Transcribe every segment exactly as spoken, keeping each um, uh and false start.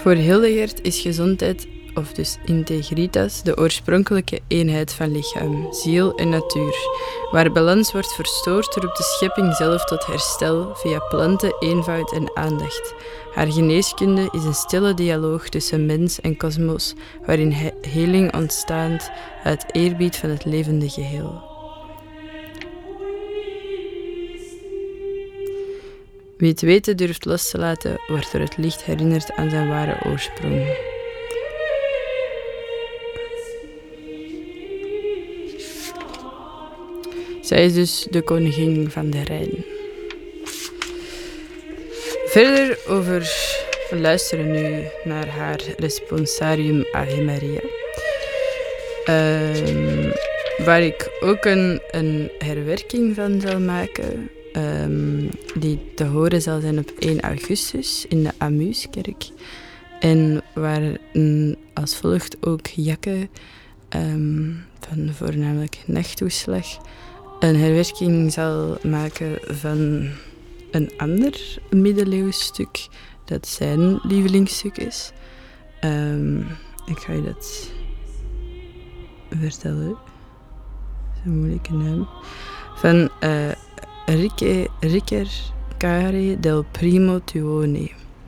Voor Hildegard is gezondheid, of dus integritas, de oorspronkelijke eenheid van lichaam, ziel en natuur. Waar balans wordt verstoord, roept de schepping zelf tot herstel via planten, eenvoud en aandacht. Haar geneeskunde is een stille dialoog tussen mens en kosmos, waarin he- heling ontstaat uit eerbied van het levende geheel. Wie het weten durft los te laten, wordt door het licht herinnerd aan zijn ware oorsprong. Zij is dus de koningin van de Rijn. Verder over... We luisteren nu naar haar responsarium Ave Maria. Um, waar ik ook een, een herwerking van zal maken... Um, die te horen zal zijn op één augustus in de Amuuskerk. En waar um, als volgt ook Jakke um, van voornamelijk Nachttoeslag een herwerking zal maken van een ander middeleeuws stuk dat zijn lievelingsstuk is. Um, ik ga je dat vertellen. Dat is een moeilijke naam. Van... Uh, Ricche, Ricer Care del Primo Tuone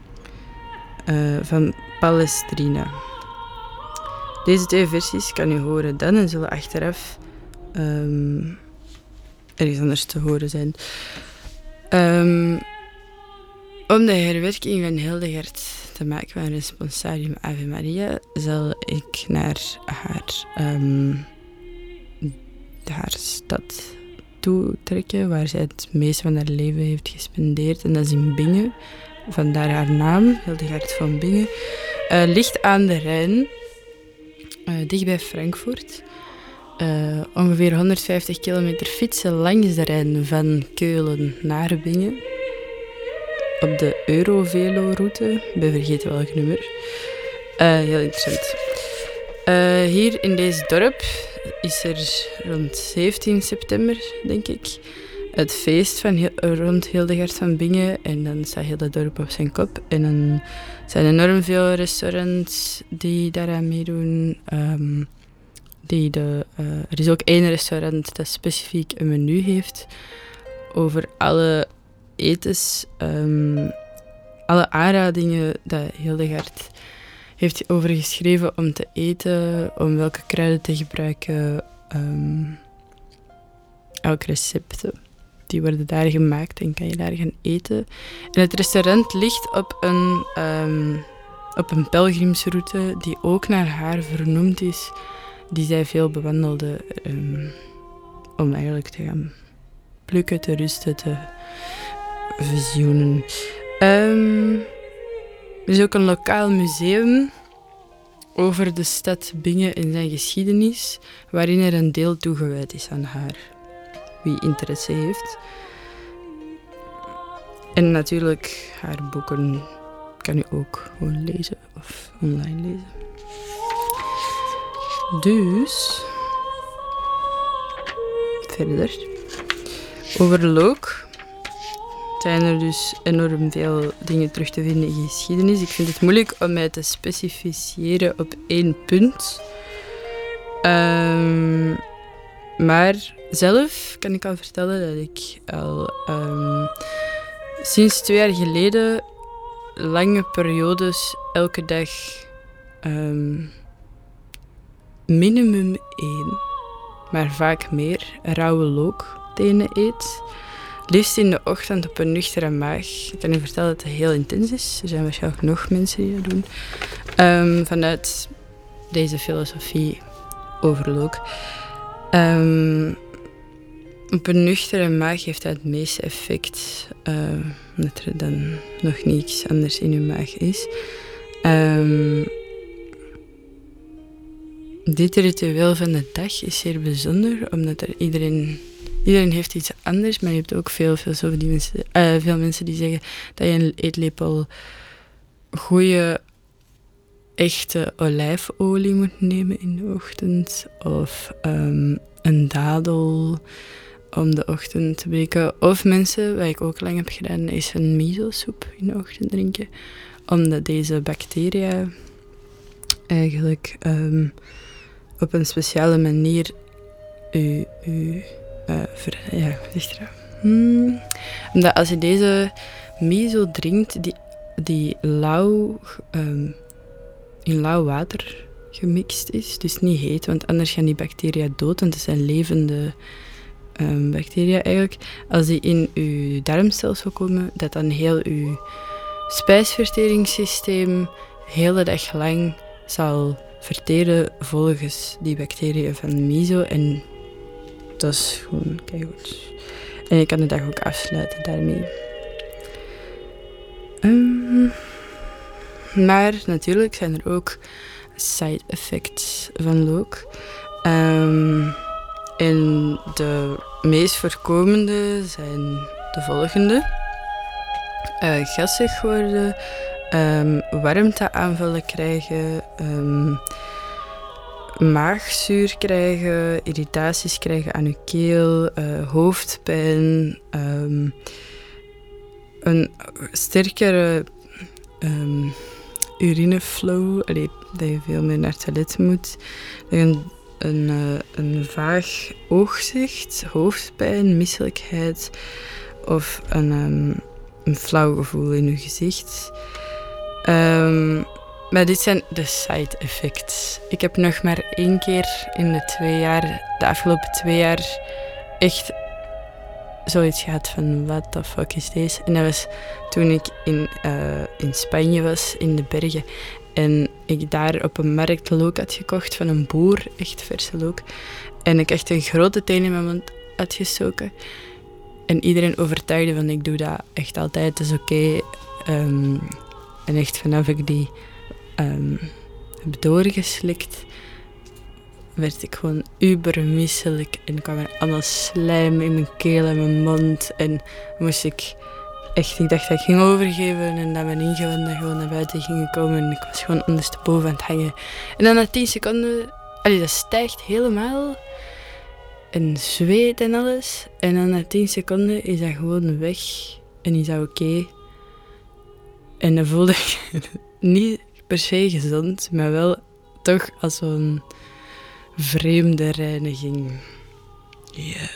uh, van Palestrina. Deze twee versies kan u horen dan en zullen achteraf um, ergens anders te horen zijn. Um, om de herwerking van Hildegard te maken van Responsarium Ave Maria zal ik naar haar, um, haar stad toetrekken, waar zij het meeste van haar leven heeft gespendeerd. En dat is in Bingen. Vandaar haar naam, Hildegard van Bingen. Uh, ligt aan de Rijn, uh, dicht bij Frankfurt. Uh, ongeveer honderdvijftig kilometer fietsen langs de Rijn van Keulen naar Bingen. Op de Eurovelo-route. Ik ben vergeten welk nummer. Uh, heel interessant. Uh, hier in deze dorp is er rond zeventien september, denk ik, het feest van He- rond Hildegard van Bingen. En dan staat heel het dorp op zijn kop. En dan zijn enorm veel restaurants die daaraan meedoen. Um, die de, uh, er is ook één restaurant dat specifiek een menu heeft over alle etens, um, alle aanradingen dat Hildegard heeft over geschreven om te eten, om welke kruiden te gebruiken. Um, elk recept, die worden daar gemaakt en kan je daar gaan eten. En het restaurant ligt op een, um, op een pelgrimsroute die ook naar haar vernoemd is, die zij veel bewandelde um, om eigenlijk te gaan plukken, te rusten, te visioenen. Um, Er is ook een lokaal museum over de stad Bingen en zijn geschiedenis, waarin er een deel toegewijd is aan haar, wie interesse heeft. En natuurlijk, haar boeken kan u ook gewoon lezen of online lezen. Dus, verder. Over Look zijn er dus enorm veel dingen terug te vinden in geschiedenis. Ik vind het moeilijk om mij te specificeren op één punt. Um, maar zelf kan ik al vertellen dat ik al um, sinds twee jaar geleden lange periodes elke dag um, minimum één, maar vaak meer, rauwe looktenen eet. Liefst in de ochtend op een nuchtere maag. Ik kan u vertellen dat het heel intens is. Er zijn waarschijnlijk nog mensen die dat doen. Um, vanuit deze filosofie over look. Um, op een nuchtere maag heeft dat het meeste effect. Uh, omdat er dan nog niets anders in uw maag is. Um, dit ritueel van de dag is zeer bijzonder. Omdat er iedereen... Iedereen heeft iets anders, maar je hebt ook veel, veel, die mensen, uh, veel mensen die zeggen dat je een eetlepel goede, echte olijfolie moet nemen in de ochtend. Of um, een dadel. om de ochtend te breken. Of mensen, wat ik ook lang heb gedaan, is een miso-soep in de ochtend drinken. Omdat deze bacteria eigenlijk um, op een speciale manier u, u uh, ver, ja, hoe zeg je dat? Hmm. Omdat als je deze miso drinkt, die, die lauw, um, in lauw water gemixt is, dus niet heet, want anders gaan die bacteria dood, want het zijn levende um, bacteria eigenlijk. Als die in je darmstelsel komen, dat dan heel je spijsverteringssysteem hele dag lang zal verteren volgens die bacteriën van miso. En dat is gewoon keigoed. En je kan de dag ook afsluiten daarmee. Um, maar natuurlijk zijn er ook side effects van look. Um, en de meest voorkomende zijn de volgende. Uh, gassig worden, um, warmteaanvallen krijgen, um, maagzuur krijgen, irritaties krijgen aan je keel, uh, hoofdpijn, um, een sterkere um, urineflow, allee, dat je veel meer naar het toilet moet, een, een, uh, een vaag oogzicht, hoofdpijn, misselijkheid of een, um, een flauw gevoel in je gezicht. Um, Maar dit zijn de side effects. Ik heb nog maar één keer in de twee jaar, de afgelopen twee jaar, echt zoiets gehad van what the fuck is deze? En dat was toen ik in, uh, in Spanje was, in de bergen. En ik daar op een markt look had gekocht van een boer, echt verse look. En ik echt een grote teen in mijn mond had gestoken. En iedereen overtuigde van ik doe dat echt altijd, dat is oké. Okay. Um, en echt vanaf ik die Um, heb doorgeslikt, werd ik gewoon uber misselijk en kwam er allemaal slijm in mijn keel en mijn mond en moest ik echt, ik dacht dat ik ging overgeven en dat mijn ingewanden gewoon naar buiten gingen komen en ik was gewoon ondersteboven aan het hangen. En dan na tien seconden, allee, dat stijgt helemaal en zweet en alles en dan na tien seconden is dat gewoon weg en is dat oké. Okay. En dan voelde ik niet per se gezond, maar wel toch als zo'n vreemde reiniging. Ja.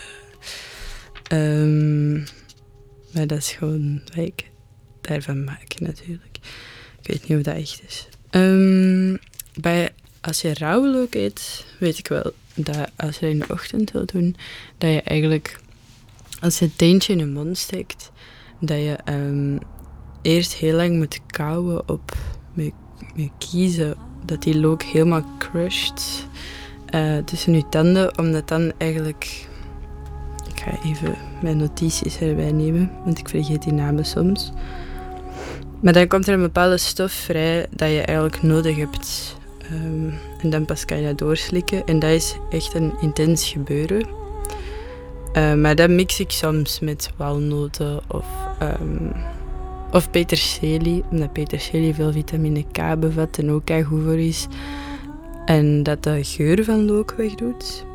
Yeah. Um, maar dat is gewoon wat ik daarvan maak, natuurlijk. Ik weet niet of dat echt is. Um, bij, als je rauwlook eet, weet ik wel dat als je dat in de ochtend wil doen, dat je eigenlijk, als je het teentje in je mond steekt, dat je um, eerst heel lang moet kauwen op met met kiezen, dat die look helemaal crushed uh, tussen je tanden, omdat dan eigenlijk... Ik ga even mijn notities erbij nemen, want ik vergeet die namen soms. Maar dan komt er een bepaalde stof vrij dat je eigenlijk nodig hebt. Um, en dan pas kan je dat doorslikken. En dat is echt een intens gebeuren. Uh, maar dat mix ik soms met walnoten of... Um, Of peterselie, omdat peterselie veel vitamine K bevat en ook goed voor is. En dat de geur van look wegdoet.